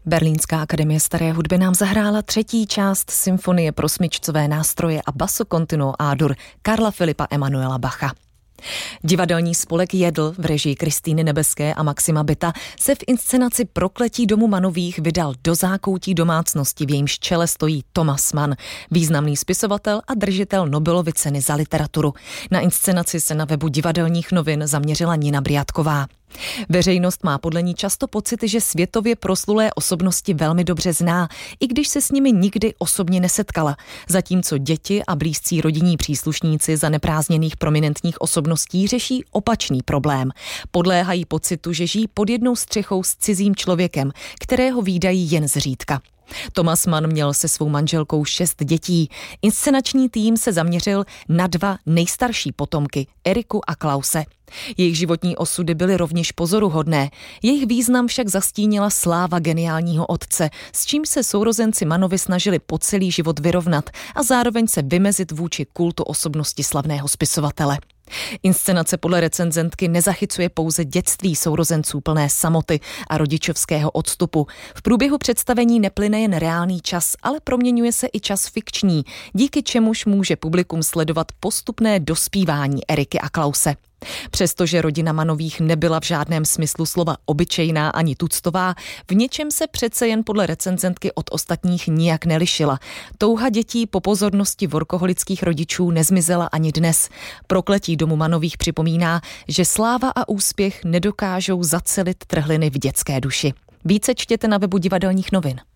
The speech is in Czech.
Berlínská akademie staré hudby nám zahrála třetí část symfonie pro smyčcové nástroje a basso continuo A-dur Karla Filipa Emanuela Bacha. Divadelní spolek Jedl v režii Kristýny Nebeské a Maxima Bita se v inscenaci Prokletí domu Mannových vydal do zákoutí domácnosti, v jejímž čele stojí Thomas Mann, významný spisovatel a držitel Nobelovy ceny za literaturu. Na inscenaci se na webu Divadelních novin zaměřila Nina Briátková. Veřejnost má podle ní často pocit, že světově proslulé osobnosti velmi dobře zná, i když se s nimi nikdy osobně nesetkala, zatímco děti a blízcí rodinní příslušníci zaneprázdněných prominentních osobností řeší opačný problém. Podléhají pocitu, že žijí pod jednou střechou s cizím člověkem, kterého vídají jen zřídka. Thomas Mann měl se svou manželkou 6 dětí. Inscenační tým se zaměřil na 2 nejstarší potomky, Eriku a Klause. Jejich životní osudy byly rovněž pozoruhodné. Jejich význam však zastínila sláva geniálního otce, s čím se sourozenci Mannovi snažili po celý život vyrovnat a zároveň se vymezit vůči kultu osobnosti slavného spisovatele. Inscenace podle recenzentky nezachycuje pouze dětství sourozenců plné samoty a rodičovského odstupu. V průběhu představení neplyne jen reálný čas, ale proměňuje se i čas fikční, díky čemuž může publikum sledovat postupné dospívání Eriky a Klause. Přestože rodina Mannových nebyla v žádném smyslu slova obyčejná ani tuctová, v něčem se přece jen podle recenzentky od ostatních nijak nelišila. Touha dětí po pozornosti workoholických rodičů nezmizela ani dnes. Prokletí domu Mannových připomíná, že sláva a úspěch nedokážou zacelit trhliny v dětské duši. Více čtěte na webu Divadelních novin.